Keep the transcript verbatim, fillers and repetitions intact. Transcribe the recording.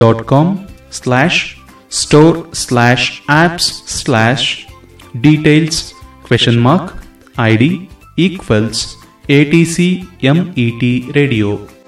Dot com slash store slash apps slash details question mark I D equals A T C M E T radio.